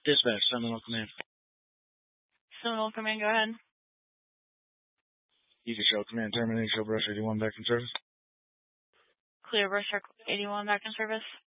Dispatch, Seminole Command. Seminole Command, go ahead. You can show command terminate, show brush 81 back in service. Clear brush 81 back in service.